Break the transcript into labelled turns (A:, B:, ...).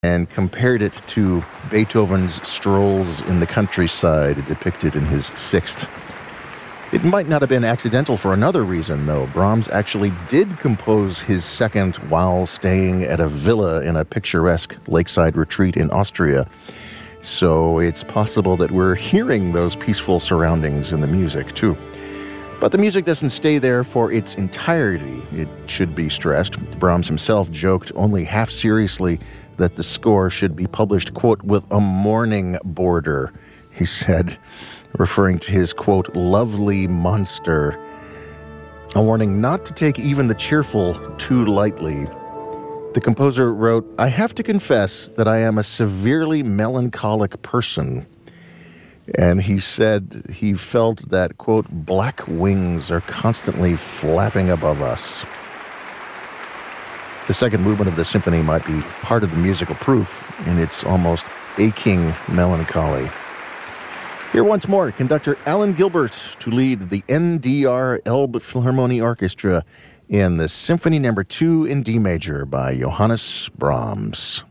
A: and compared it to Beethoven's strolls in the countryside depicted in his Sixth. It might not have been accidental for another reason, though. Brahms actually did compose his Second while staying at a villa in a picturesque lakeside retreat in Austria. So it's possible that we're hearing those peaceful surroundings in the music, too. But the music doesn't stay there for its entirety, it should be stressed. Brahms himself joked only half seriously that the score should be published, quote, with a mourning border, he said, referring to his, quote, lovely monster. A warning not to take even the cheerful too lightly. The composer wrote, "I have to confess that I am a severely melancholic person." And he said he felt that, quote, black wings are constantly flapping above us. The second movement of the symphony might be part of the musical proof in its almost aching melancholy. Here once more, conductor Alan Gilbert to lead the NDR Elbe Philharmonie Orchestra in the Symphony No. 2 in D major by Johannes Brahms.